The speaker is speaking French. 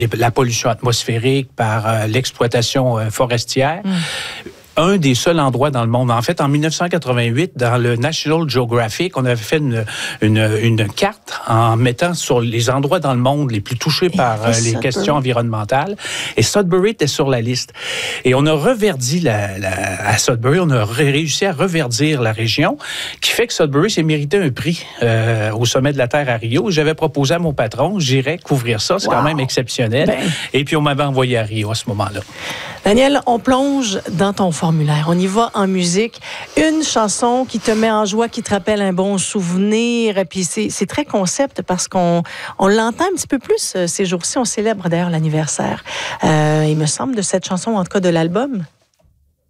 la pollution atmosphérique, par l'exploitation forestière. Un des seuls endroits dans le monde. En fait, en 1988, dans le National Geographic, on avait fait une carte en mettant sur les endroits dans le monde les plus touchés par les questions environnementales. Et Sudbury était sur la liste. Et on a reverdi à Sudbury, on a réussi à reverdir la région, qui fait que Sudbury s'est mérité un prix au Sommet de la Terre à Rio. J'avais proposé à mon patron, j'irais couvrir ça, c'est quand même exceptionnel. Et puis, on m'avait envoyé à Rio à ce moment-là. Daniel, on plonge dans ton formulaire. On y va en musique. Une chanson qui te met en joie, qui te rappelle un bon souvenir. Et puis c'est très concept parce qu'on l'entend un petit peu plus ces jours-ci. On célèbre d'ailleurs l'anniversaire, il me semble, de cette chanson, en tout cas de l'album.